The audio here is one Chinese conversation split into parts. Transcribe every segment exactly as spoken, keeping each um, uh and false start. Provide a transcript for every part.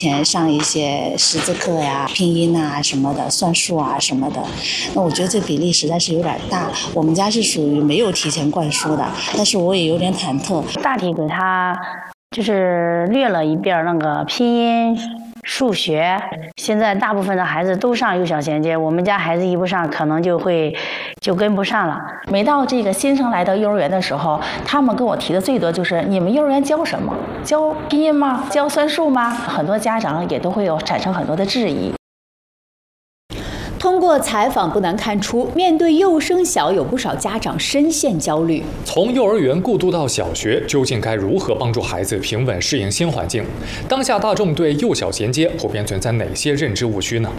前上一些识字课呀、拼音啊什么的、算术啊什么的，那我觉得这比例实在是有点大。我们家是属于没有提前灌输的，但是我也有点忐忑。 大体给他就是略了一遍那个拼音、数学。现在大部分的孩子都上幼小衔接，我们家孩子一不上，可能就会就跟不上了。 每到这个新生来到幼儿园的时候，他们跟我提的最多就是你们幼儿园教什么？教拼音吗？教算术吗？很多家长也都会有产生很多的质疑。 通过采访不难看出，面对幼升小，有不少家长深陷焦虑。 从幼儿园过渡到小学，究竟该如何帮助孩子平稳适应新环境？当下大众对幼小衔接普遍存在哪些认知误区呢？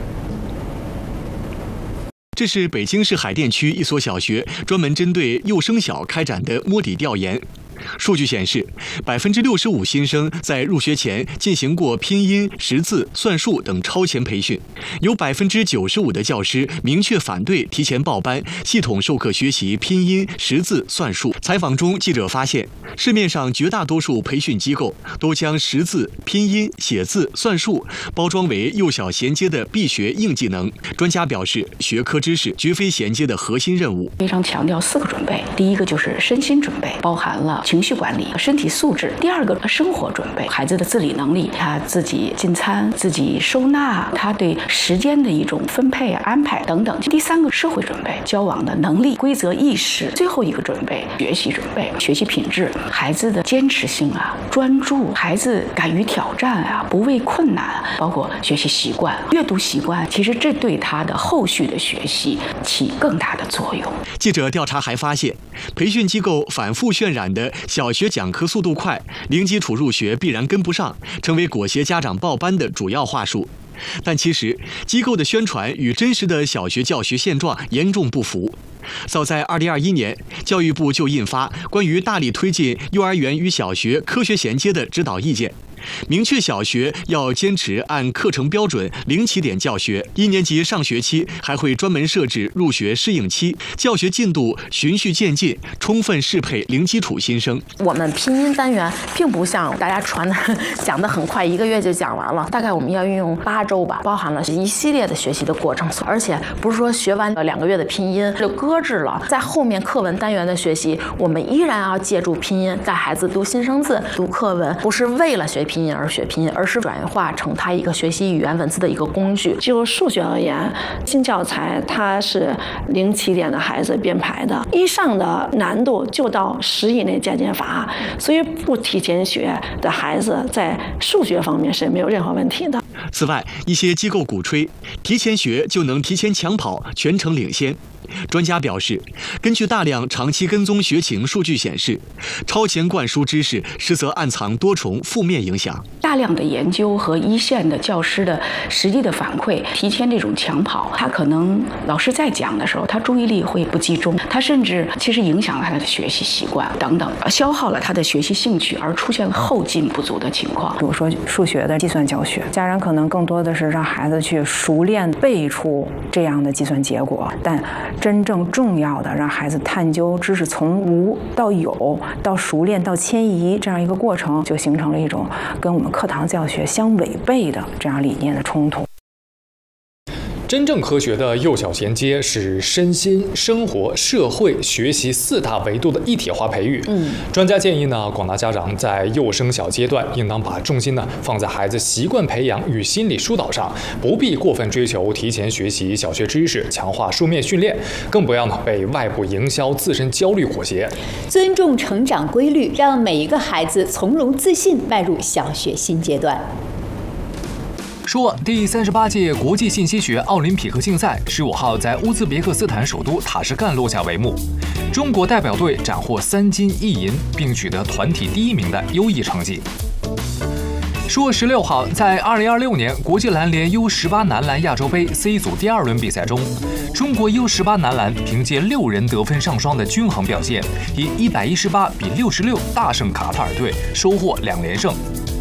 这是北京市海淀区一所小学专门针对幼升小开展的摸底调研。数据显示，百分之六十五新生在入学前进行过拼音、识字、算术等超前培训，有百分之九十五的教师明确反对提前报班、系统授课学习拼音、识字、算术。采访中，记者发现，市面上绝大多数培训机构都将识字、拼音、写字、算术包装为幼小衔接的必学硬技能。专家表示，学科知识绝非衔接的核心任务。 非常强调四个准备，第一个就是身心准备，包含了情绪管理、身体素质；第二个生活准备，孩子的自理能力，他自己进餐、自己收纳，他对时间的一种分配、安排等等；第三个社会准备，交往的能力、规则意识；最后一个准备，学习准备，学习品质，孩子的坚持性啊、专注，孩子敢于挑战啊、不畏困难，包括学习习惯、阅读习惯，其实这对他的后续的学习起更大的作用。 记者调查还发现，培训机构反复渲染的小学讲课速度快，零基础入学必然跟不上，成为裹挟家长报班的主要话术。但其实，机构的宣传与真实的小学教学现状严重不符。早在二零二一年，教育部就印发关于大力推进幼儿园与小学科学衔接的指导意见，明确小学要坚持按课程标准零起点教学，一年级上学期还会专门设置入学适应期，教学进度循序渐进，充分适配零基础新生。 我们拼音单元并不像大家传的讲得很快，一个月就讲完了，大概我们要运用八周吧，包含了一系列的学习的过程，而且不是说学完两个月的拼音就搁置了，在后面课文单元的学习，我们依然要借助拼音，带孩子读新生字、读课文，不是为了学拼音而学拼音，而是转化成他一个学习语言文字的一个工具。 就数学而言，新教材它是零起点的孩子编排的，一上的难度就到十以内加减法，所以不提前学的孩子在数学方面是没有任何问题的。 此外，一些机构鼓吹提前学就能提前抢跑，全程领先。专家表示，根据大量长期跟踪学情数据显示，超前灌输知识实则暗藏多重负面影响。 大量的研究和一线的教师的实际的反馈，提前这种抢跑，他可能老师在讲的时候，他注意力会不集中，他甚至其实影响了他的学习习惯等等，消耗了他的学习兴趣，而出现了后劲不足的情况。 比如说数学的计算教学，家长可能更多的是让孩子去熟练背出这样的计算结果，但真正重要的让孩子探究知识从无到有到熟练到迁移这样一个过程，就形成了一种跟我们课堂教学相违背的这样理念的冲突。 真正科学的幼小衔接是身心、生活、社会、学习四大维度的一体化培育。嗯，专家建议呢，广大家长在幼升小阶段，应当把重心呢放在孩子习惯培养与心理疏导上，不必过分追求提前学习小学知识、强化书面训练，更不要呢被外部营销、自身焦虑裹挟。 尊重成长规律，让每一个孩子从容自信迈入小学新阶段。 说，第三十八届国际信息学奥林匹克竞赛十五号在乌兹别克斯坦首都塔什干落下帷幕，中国代表队斩获三金一银，并取得团体第一名的优异成绩。说十六号在二零二六年国际篮联 U 十八男篮亚洲杯 C 组第二轮比赛中，中国 U 十八男篮凭借六人得分上双的均衡表现，以一百一十八比六十六大胜卡塔尔队，收获两连胜。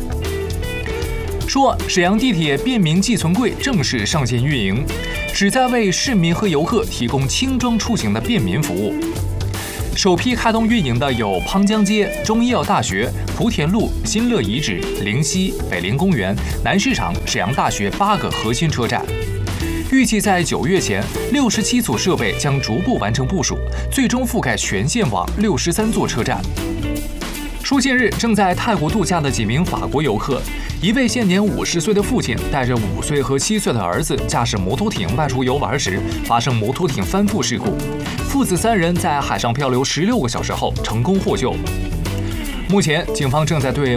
说，沈阳地铁便民寄存柜正式上线运营，旨在为市民和游客提供轻装出行的便民服务。 首批开通运营的有邳江街、中医药大学、莆田路、新乐遗址、灵溪、北陵公园、南市场、沈阳大学八个核心车站。预计在九月前，六十七组设备将逐步完成部署，最终覆盖全线网六十三座车站。说近日正在泰国度假的几名法国游客，一位现年五十岁的父亲带着五岁和七岁的儿子驾驶摩托艇外出游玩时，发生摩托艇翻覆事故，父子三人在海上漂流十六个小时后成功获救。目前，警方正在对